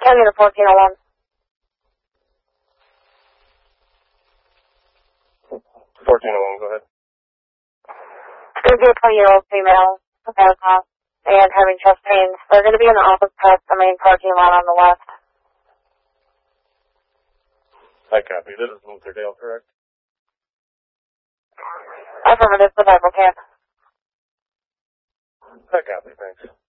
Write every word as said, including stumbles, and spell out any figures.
County to fourteen oh one. fourteen oh one, go ahead. It's going to be a twenty-year-old female, America, and having chest pains. They're going to be in the office past the main parking lot on the left. I copy. This is Lutherdale, correct? Affirmative, the Bible camp. I copy, thanks.